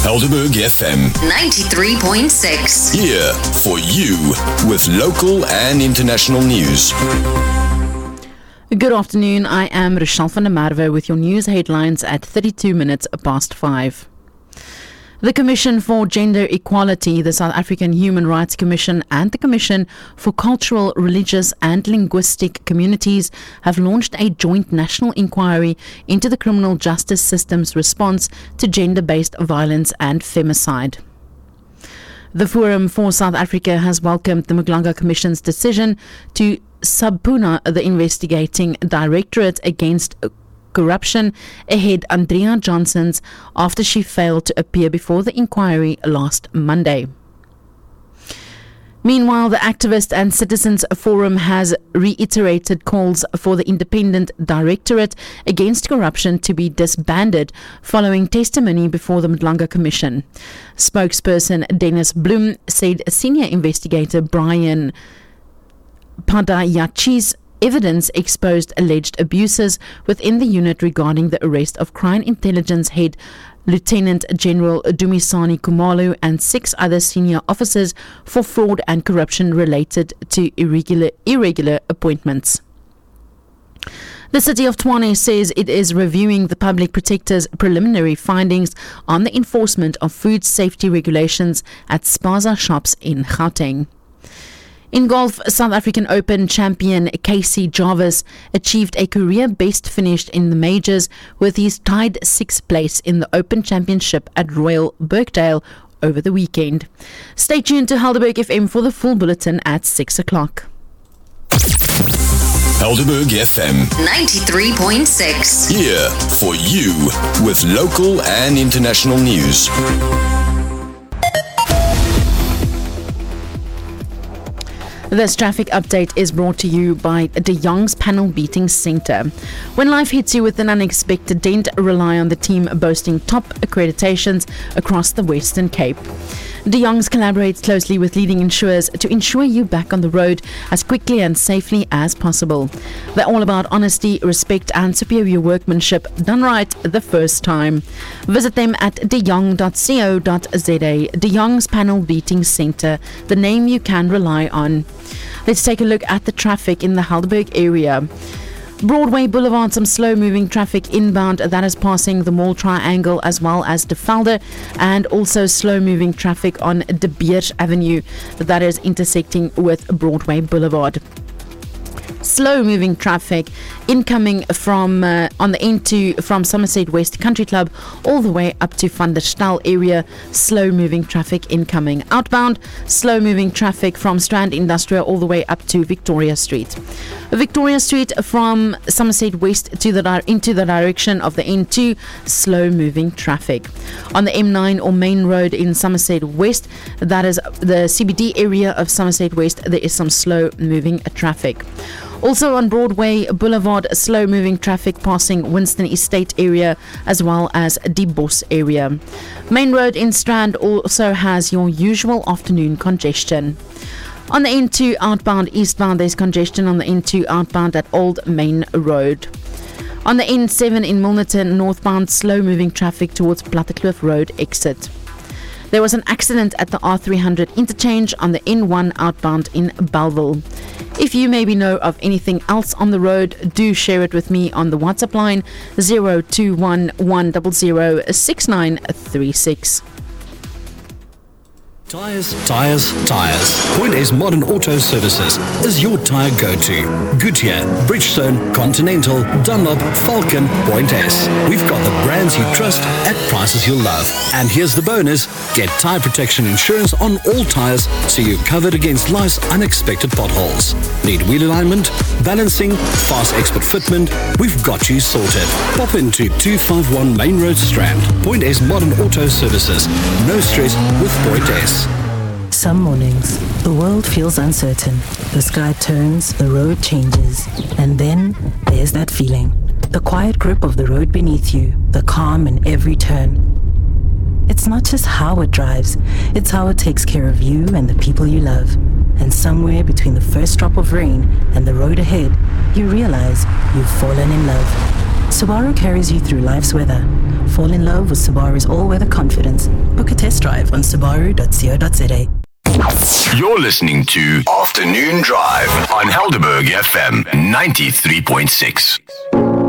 Helderberg FM 93.6. Here for you with local and international news. Good afternoon, I am Rochelle van der Merwe with your news headlines at 32 minutes past 5. The Commission for Gender Equality, the South African Human Rights Commission and the Commission for Cultural, Religious and Linguistic Communities have launched a joint national inquiry into the criminal justice system's response to gender-based violence and femicide. The Forum for South Africa has welcomed the Mglanga Commission's decision to subpoena the investigating Directorate Against Corruption ahead Andrea Johnson's after she failed to appear before the inquiry last Monday. Meanwhile, the Activist and Citizens Forum has reiterated calls for the Independent Directorate Against Corruption to be disbanded following testimony before the Mglanga Commission. Spokesperson Dennis Bloem said senior investigator Brian Padayachi's evidence exposed alleged abuses within the unit regarding the arrest of Crime Intelligence Head Lieutenant General Dumisani Khumalo and 6 other senior officers for fraud and corruption related to irregular appointments. The City of Tshwane says it is reviewing the Public Protector's preliminary findings on the enforcement of food safety regulations at Spaza shops in Gauteng. In golf, South African Open champion Casey Jarvis achieved a career-best finish in the majors with his tied 6th place in the Open Championship at Royal Birkdale over the weekend. Stay tuned to Helderberg FM for the full bulletin at 6 o'clock. Helderberg FM 93.6. Here for you with local and international news. This traffic update is brought to you by De Jong's Panel Beating Centre. When life hits you with an unexpected dent, rely on the team boasting top accreditations across the Western Cape. De Jong's collaborates closely with leading insurers to ensure you back on the road as quickly and safely as possible. They're all about honesty, respect and superior workmanship done right the first time. Visit them at dejong.co.za. De Jong's Panel Beating Centre, the name you can rely on. Let's take a look at the traffic in the Helderberg area. Broadway Boulevard, some slow-moving traffic inbound that is passing the Mall Triangle as well as De Velde, and also slow-moving traffic on De Beers Avenue that is intersecting with Broadway Boulevard. Slow-moving traffic incoming from on the N2 from Somerset West Country Club all the way up to Van der Stel area. Slow-moving traffic incoming. Outbound, slow-moving traffic from Strand Industrial all the way up to Victoria Street. Victoria Street from Somerset West to into the direction of the N2, slow-moving traffic. On the M9 or Main Road in Somerset West, that is the CBD area of Somerset West, there is some slow-moving traffic. Also on Broadway Boulevard, slow-moving traffic passing Winston Estate area as well as Die Bos area. Main Road in Strand also has your usual afternoon congestion. On the N2 outbound eastbound, there's congestion on the N2 outbound at Old Main Road. On the N7 in Milnerton northbound, slow-moving traffic towards Plattekloof Road exit. There was an accident at the R300 interchange on the N1 outbound in Bellville. If you maybe know of anything else on the road, do share it with me on the WhatsApp line 021 100 6936. Tyres. Point A's Modern Auto Services is your tyre go-to. Goodyear, Bridgestone, Continental, Dunlop, Falcon, Point S. We've got the brands you trust at prices you'll love. And here's the bonus. Get tyre protection insurance on all tyres so you're covered against life's unexpected potholes. Need wheel alignment, balancing, fast expert fitment? We've got you sorted. Pop into 251 Main Road Strand. Point A's Modern Auto Services. No stress with Point S. Some mornings, the world feels uncertain. The sky turns, the road changes, and then there's that feeling. The quiet grip of the road beneath you, the calm in every turn. It's not just how it drives, it's how it takes care of you and the people you love. And somewhere between the first drop of rain and the road ahead, you realize you've fallen in love. Subaru carries you through life's weather. Fall in love with Subaru's all-weather confidence. Book a test drive on subaru.co.za. You're listening to Afternoon Drive on Helderberg FM 93.6.